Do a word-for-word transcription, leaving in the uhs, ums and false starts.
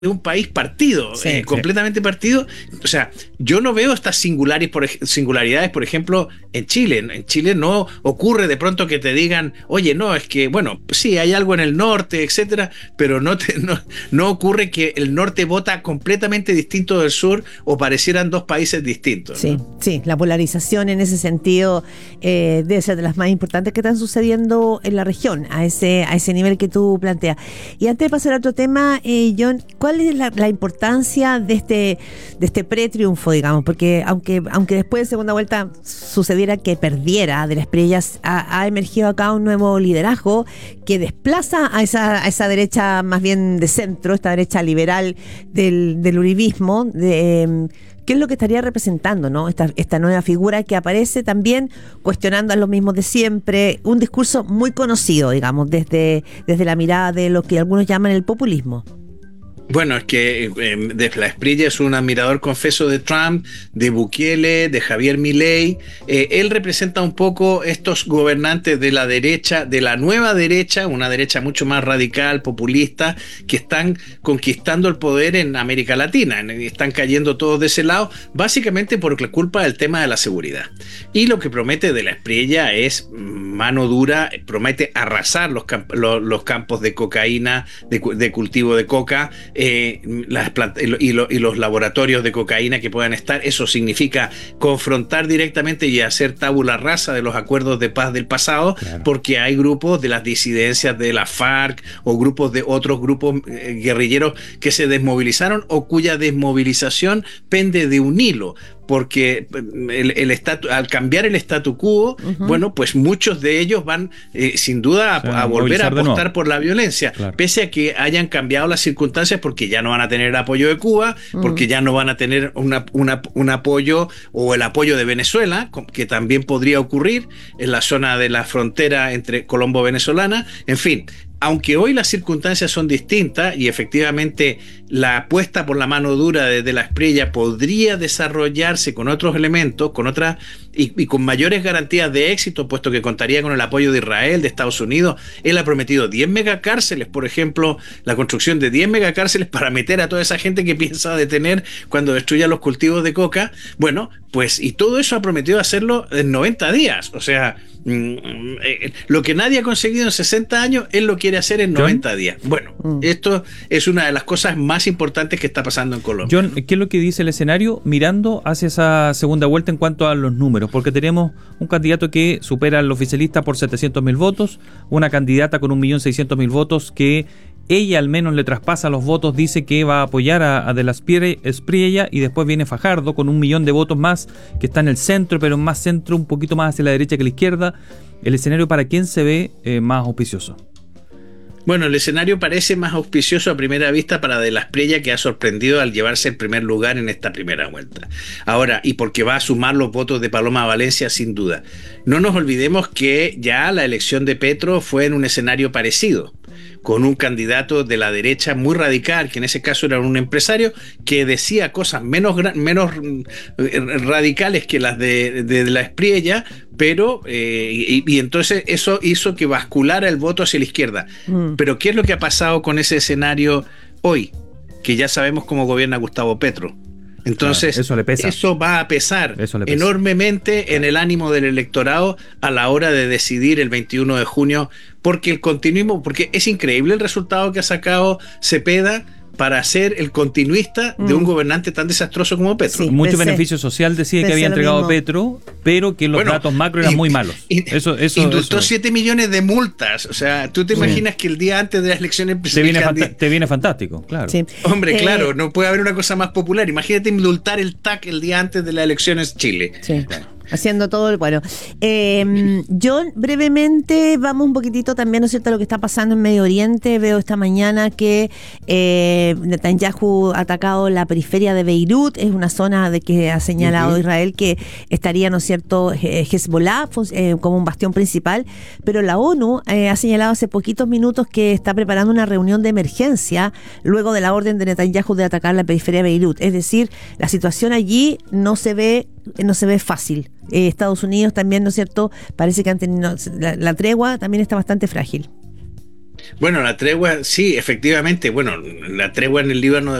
de un país partido, Sí, eh, sí. completamente partido. O sea, yo no veo estas singulares, por ej- singularidades, por ejemplo, en Chile. En en Chile no ocurre de pronto que te digan, oye, no, es que, bueno, sí, hay algo en el norte, etcétera, pero no, te, no, no ocurre que el norte vota completamente distinto del sur o parecieran dos países distintos, Sí, ¿no? sí, la polarización en ese sentido eh, debe ser de las más importantes que están sucediendo en la región, a ese, a ese nivel que tú planteas. Y antes de pasar a otro tema, eh, John, ¿cuál es la, la importancia de este, de este pre-triunfo, digamos? Porque aunque, aunque después de segunda vuelta sucediera que perdiera de las Espriellas, ha, ha emergido acá un nuevo liderazgo que desplaza a esa, a esa derecha más bien de centro, esta derecha liberal del, del uribismo, de... Eh, ¿qué es lo que estaría representando, ¿no? Esta, esta nueva figura que aparece también cuestionando a los mismos de siempre, un discurso muy conocido, digamos, desde, desde la mirada de lo que algunos llaman el populismo? Bueno, es que eh, de la Espriella es un admirador confeso de Trump, de Bukele, de Javier Milei. Eh, él representa un poco estos gobernantes de la derecha, de la nueva derecha, una derecha mucho más radical, populista, que están conquistando el poder en América Latina. Están cayendo todos de ese lado, básicamente por la culpa del tema de la seguridad. Y lo que promete de la Espriella es mano dura, promete arrasar los, camp los, los campos de cocaína, de, de cultivo de coca, Eh, las y, lo, y los laboratorios de cocaína que puedan estar. Eso significa confrontar directamente y hacer tabula rasa de los acuerdos de paz del pasado, claro. Porque hay grupos de las disidencias de la FARC o grupos de otros grupos eh, guerrilleros que se desmovilizaron o cuya desmovilización pende de un hilo. Porque el, el statu, al cambiar el statu quo, uh-huh. bueno, pues muchos de ellos van eh, sin duda a, o sea, a volver a apostar por la violencia, claro. Pese a que hayan cambiado las circunstancias, porque ya no van a tener el apoyo de Cuba, uh-huh. porque ya no van a tener una, una, un apoyo o el apoyo de Venezuela, que también podría ocurrir en la zona de la frontera entre colombo-venezolana, en fin. Aunque hoy las circunstancias son distintas y efectivamente la apuesta por la mano dura de, de la Espriella podría desarrollarse con otros elementos, con otras y, y con mayores garantías de éxito, puesto que contaría con el apoyo de Israel, de Estados Unidos. Él ha prometido diez megacárceles, por ejemplo, la construcción de diez megacárceles para meter a toda esa gente que piensa detener cuando destruya los cultivos de coca. Bueno, pues y todo eso ha prometido hacerlo en noventa días. O sea, lo que nadie ha conseguido en sesenta años, él lo quiere hacer en noventa John, días. Bueno, mm. esto es una de las cosas más importantes que está pasando en Colombia. John, ¿qué es lo que dice el escenario mirando hacia esa segunda vuelta en cuanto a los números? Porque tenemos un candidato que supera al oficialista por setecientos mil votos, una candidata con un millón seiscientos mil votos que ella al menos le traspasa los votos, dice que va a apoyar a, a de la Espriella, y después viene Fajardo con un millón de votos más, que está en el centro, pero más centro, un poquito más hacia la derecha que la izquierda. ¿El escenario para quién se ve eh, más auspicioso? Bueno, el escenario parece más auspicioso a primera vista para de la Espriella, que ha sorprendido al llevarse el primer lugar en esta primera vuelta. Ahora, y porque va a sumar los votos de Paloma Valencia, sin duda. No nos olvidemos que ya la elección de Petro fue en un escenario parecido, con un candidato de la derecha muy radical, que en ese caso era un empresario, que decía cosas menos, menos radicales que las de, de, de la Espriella, pero eh, y, y entonces eso hizo que basculara el voto hacia la izquierda. Mm. Pero ¿qué es lo que ha pasado con ese escenario hoy? Que ya sabemos cómo gobierna Gustavo Petro. Entonces, claro, eso, le pesa. eso va a pesar eso le pesa. enormemente, claro, en el ánimo del electorado a la hora de decidir el veintiuno de junio, porque el continuismo, porque es increíble el resultado que ha sacado Cepeda para ser el continuista mm. de un gobernante tan desastroso como Petro. Sí, Mucho pensé, beneficio social decía que había entregado Petro, pero que los bueno, datos macro eran y, muy malos. Y, eso, eso, indultó siete millones de multas. O sea, tú te sí. imaginas que el día antes de las elecciones te viene, fanta- te viene fantástico, claro. Sí. Hombre, eh, claro, no puede haber una cosa más popular. Imagínate indultar el T A C el día antes de las elecciones en Chile. Sí. Claro. Haciendo todo el bueno. Eh, John, brevemente, vamos un poquitito también, ¿no es cierto?, a lo que está pasando en Medio Oriente. Veo esta mañana que eh, Netanyahu ha atacado la periferia de Beirut, es una zona de que ha señalado uh-huh. Israel que estaría, ¿no es cierto?, Hezbollah eh, como un bastión principal, pero la ONU eh, ha señalado hace poquitos minutos que está preparando una reunión de emergencia luego de la orden de Netanyahu de atacar la periferia de Beirut. Es decir, la situación allí no se ve no se ve fácil. Eh, Estados Unidos también, ¿no es cierto?, parece que han tenido, la, la tregua también está bastante frágil. Bueno, la tregua, sí, efectivamente, bueno, la tregua en el Líbano